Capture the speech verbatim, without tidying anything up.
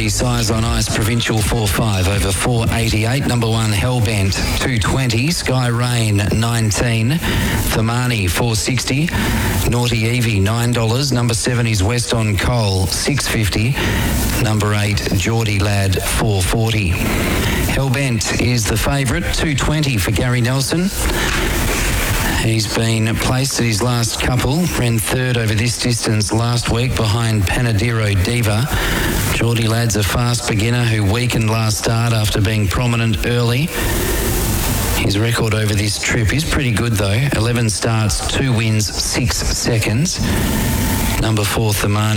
the Size on Ice Provincial four five over four eighty-eight. Number one, Hellbent, two twenty. Sky Rain, nineteen. Thamani, four sixty. Naughty Evie, nine dollars. Number seven is West on Coal, six fifty. Number eight, Geordie Lad, four forty. Hellbent is the favourite, two twenty for Gary Nelson. He's been placed at his last couple, ran third over this distance last week behind Panadero Diva. Geordie Lad's a fast beginner who weakened last start after being prominent early. His record over this trip is pretty good though. eleven starts, two wins, six seconds. Number four, Thamani.